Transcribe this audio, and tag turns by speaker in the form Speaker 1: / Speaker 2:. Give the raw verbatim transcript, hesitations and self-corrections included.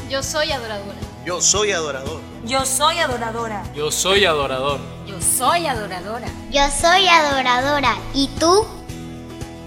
Speaker 1: Yo soy adoradora.
Speaker 2: Yo soy adorador.
Speaker 3: Yo soy adoradora.
Speaker 4: Yo soy adorador.
Speaker 1: Yo soy adoradora.
Speaker 5: Yo soy adoradora. ¿Y tú?